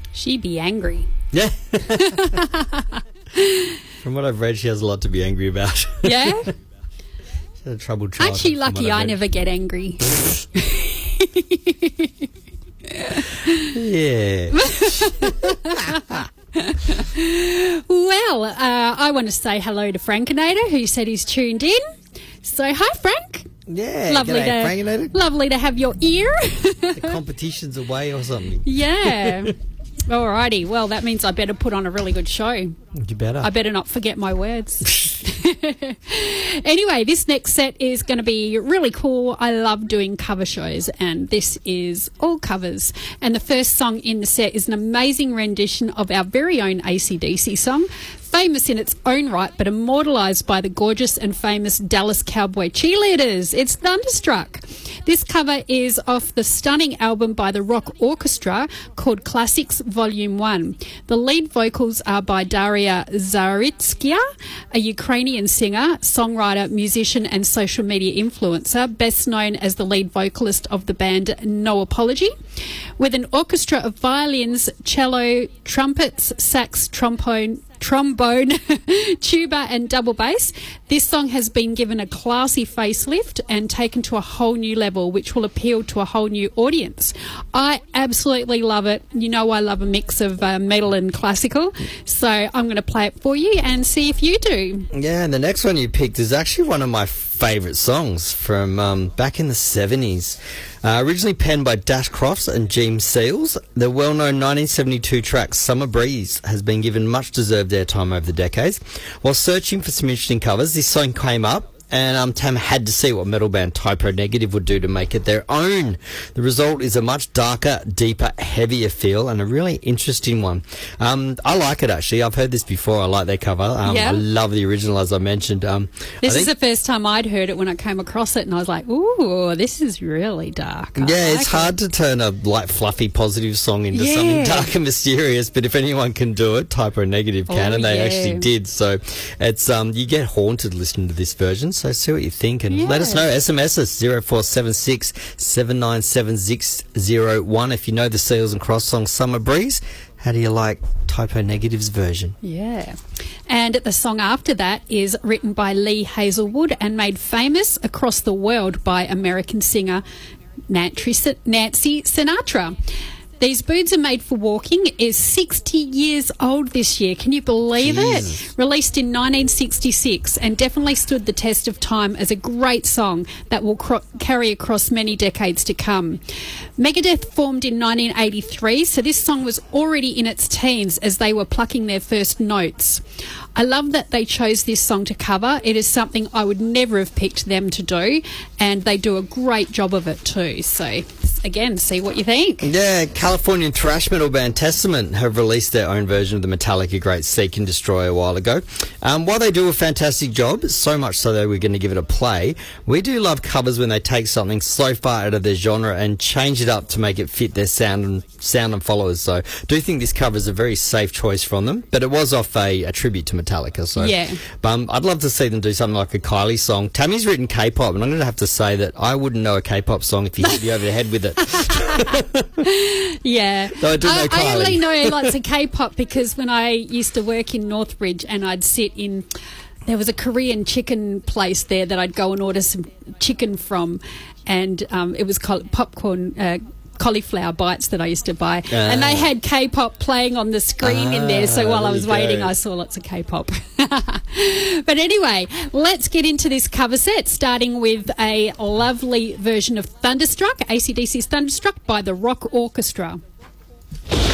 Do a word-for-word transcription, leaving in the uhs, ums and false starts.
She'd be angry. Yeah. From what I've read, she has a lot to be angry about. Yeah? She's had a troubled childhood. Aren't you lucky I never get angry? Yeah. Well, uh, I want to say hello to Frankinator, who said he's tuned in. So, hi, Frank. Yeah. Lovely G'day, to, Frankinator. lovely to have your ear. The competition's away or something. Yeah. Alrighty. Well, that means I better put on a really good show. You better. I better not forget my words. Anyway, this next set is going to be really cool. I love doing cover shows, and this is all covers. And the first song in the set is an amazing rendition of our very own A C D C song, famous in its own right, but immortalised by the gorgeous and famous Dallas Cowboy Cheerleaders. It's Thunderstruck. This cover is off the stunning album by the Rock Orchestra called Classics Volume one. The lead vocals are by Daria Zaritskia, a Ukrainian singer, songwriter, musician and social media influencer, best known as the lead vocalist of the band No Apology. With an orchestra of violins, cello, trumpets, sax, trombone, trombone, tuba and double bass, this song has been given a classy facelift and taken to a whole new level, which will appeal to a whole new audience. I absolutely love it. You know I love a mix of uh, metal and classical, so I'm going to play it for you and see if you do. Yeah, and the next one you picked is actually one of my favourite songs from um, back in the seventies. Uh, originally penned by Dash Crofts and James Seals, the well-known nineteen seventy-two track Summer Breeze has been given much-deserved airtime over the decades. While searching for some interesting covers, this song came up, and um, Tam had to see what metal band Typo Negative would do to make it their own. The result is a much darker, deeper, heavier feel, and a really interesting one. Um, I like it, actually. I've heard this before. I like their cover. Um, yeah. I love the original, as I mentioned. Um, this I is think, the first time I'd heard it when I came across it, and I was like, ooh, this is really dark. I yeah, like it's it. hard to turn a light, fluffy, positive song into Yeah. something dark and mysterious, but if anyone can do it, Typo Negative can, Oh, and they yeah. actually did. So it's um, you get haunted listening to this version, so see what you think. And Yeah. let us know. S M S us zero four seven six, seven nine seven six zero one if you know the Seals and Cross song Summer Breeze. How do you like Typo Negative's version? Yeah. And the song after that is written by Lee Hazelwood and made famous across the world by American singer Nancy Sinatra. These Boots Are Made for Walking is sixty years old this year. Can you believe Jesus. it? Released in nineteen sixty-six and definitely stood the test of time as a great song that will cro- carry across many decades to come. Megadeth formed in nineteen eighty-three, so this song was already in its teens as they were plucking their first notes. I love that they chose this song to cover. It is something I would never have picked them to do, and they do a great job of it too. So, again, see what you think. Yeah, Californian thrash metal band Testament have released their own version of the Metallica great Seek and Destroy a while ago. Um, while they do a fantastic job, so much so that we're going to give it a play, we do love covers when they take something so far out of their genre and change it up to make it fit their sound and sound and followers. So I do think this cover is a very safe choice from them, but it was off a, a tribute to Metallica. So Yeah. um, I'd love to see them do something like a Kylie song. Tammy's written K-pop, and I'm going to have to say that I wouldn't know a K-pop song if you hit me over the head with it. Yeah. Though I do know I, I Kylie. only know lots of K-pop because when I used to work in Northbridge and I'd sit in... There was a Korean chicken place there that I'd go and order some chicken from, and um, it was called popcorn... Uh, cauliflower bites that I used to buy, Ah. and they had K-pop playing on the screen in there, so Ah, while I there was you waiting go. I saw lots of K-pop. But anyway, let's get into this cover set, starting with a lovely version of Thunderstruck, A C D C's Thunderstruck by the Rock Orchestra.